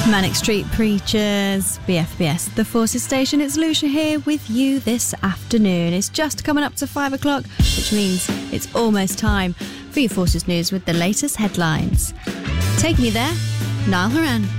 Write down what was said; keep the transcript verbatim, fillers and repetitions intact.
Manic Street Preachers, B F B S, The Forces Station. It's Lucia here with you this afternoon. It's just coming up to five o'clock, which means it's almost time for your Forces News with the latest headlines. Taking you there, Niall Horan.